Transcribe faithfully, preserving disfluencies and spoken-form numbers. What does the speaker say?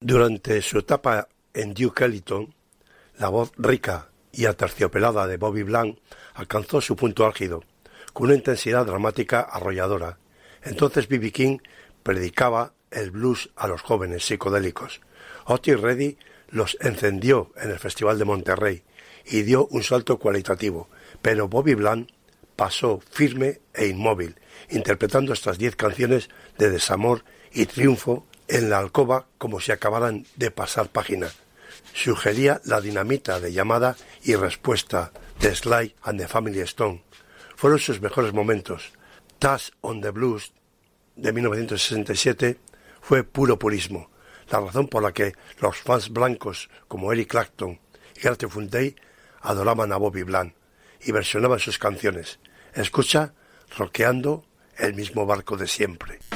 Durante su etapa en Duke Ellington, la voz rica y aterciopelada de Bobby Bland alcanzó su punto álgido, con una intensidad dramática arrolladora. Entonces B B King predicaba el blues a los jóvenes psicodélicos. Otis Redding los encendió en el Festival de Monterrey y dio un salto cualitativo, pero Bobby Bland pasó firme e inmóvil, interpretando estas diez canciones de desamor y triunfo en la alcoba como si acabaran de pasar página. Sugería la dinamita de llamada y respuesta de Sly and the Family Stone. Fueron sus mejores momentos. Touch on the Blues de mil novecientos sesenta y siete fue puro purismo, la razón por la que los fans blancos como Eric Clapton y Grateful Dead adoraban a Bobby Bland y versionaban sus canciones. Escucha, rockeando el mismo barco de siempre.